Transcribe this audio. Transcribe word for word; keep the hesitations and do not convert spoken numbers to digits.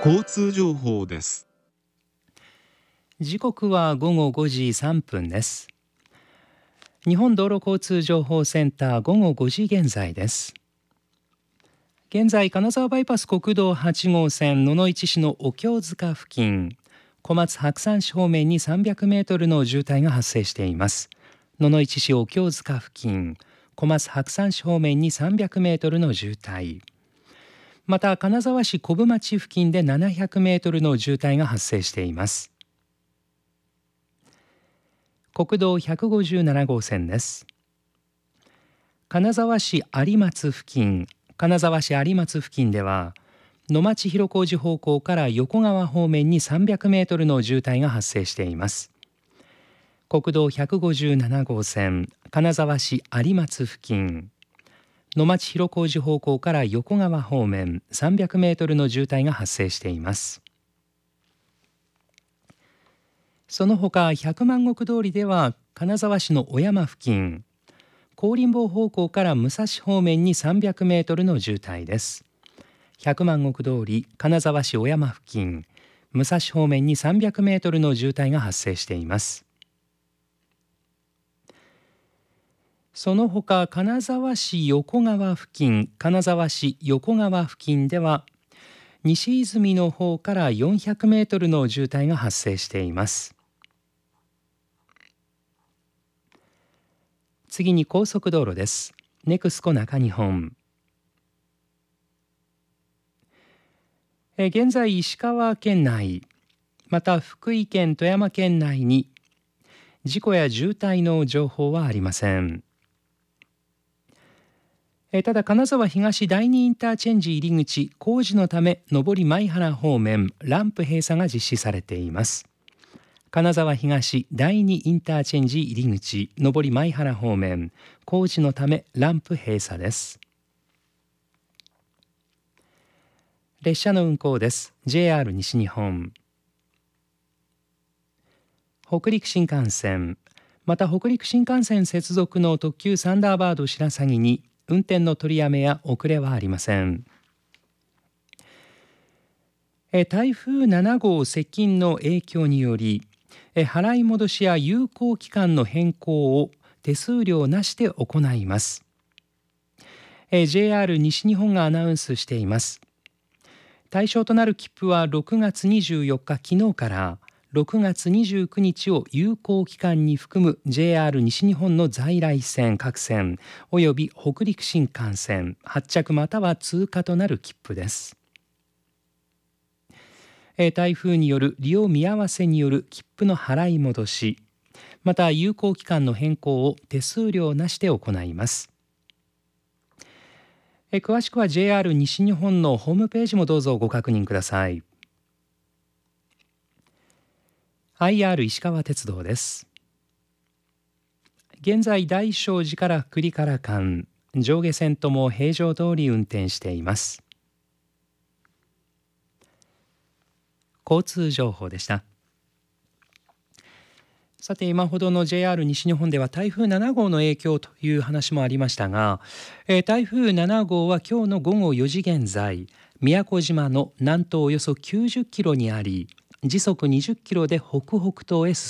交通情報です。 時刻は午後ごじさんぷんです。日本道路交通情報センター午後ごじ現在です。現在金沢バイパス国道はち号線野々市市のお経塚付近、小松白山市方面にさんびゃくメートルの渋滞が発生しています。野々市市お経塚付近、小松白山市方面にさんびゃくメートルの渋滞、また金沢市小部町付近でななひゃくメートルの渋滞が発生しています。国道ひゃくごじゅうなな号線です。金沢市有松付近、金沢市有松付近では野町広小路方向から横川方面にさんびゃくメートルの渋滞が発生しています。国道ひゃくごじゅうなな号線、金沢市有松付近、野町広小路方向から横川方面さんびゃくメートルの渋滞が発生しています。その他百万石通りでは金沢市の小山付近、高林坊方向から武蔵方面にさんびゃくメートルの渋滞です。百万石通り金沢市小山付近、武蔵方面にさんびゃくメートルの渋滞が発生しています。その他金沢市横川付近、金沢市横川付近では西泉の方からよんひゃくメートルの渋滞が発生しています。次に高速道路です。ネクスコ中日本。え現在石川県内、また福井県富山県内に事故や渋滞の情報はありません。えただ金沢東第二インターチェンジ入り口工事のため上り舞原方面ランプ閉鎖が実施されています。金沢東第二インターチェンジ入り口上り舞原方面工事のためランプ閉鎖です。列車の運行です。 ジェイアール 西日本、北陸新幹線、また北陸新幹線接続の特急サンダーバード白鷺に運転の取りやめや遅れはありません。え台風なな号接近の影響によりえ払い戻しや有効期間の変更を手数料なしで行います。え ジェイアール 西日本がアナウンスしています。対象となる切符はろくがつにじゅうよっか昨日からろくがつにじゅうくにちを有効期間に含む ジェイアール 西日本の在来線各線および北陸新幹線発着または通過となる切符です。台風による利用見合わせによる切符の払い戻し、また有効期間の変更を手数料なしで行います。詳しくは ジェイアール 西日本のホームページもどうぞご確認ください。アイアール 石川鉄道です。現在大聖寺から栗から間上下線とも平常通り運転しています。交通情報でした。さて今ほどの ジェイアール 西日本では台風なな号の影響という話もありましたが、えー、台風なな号は今日の午後よじ現在宮古島の南東およそきゅうじゅっキロにあり時速にじゅっキロで北北東へ進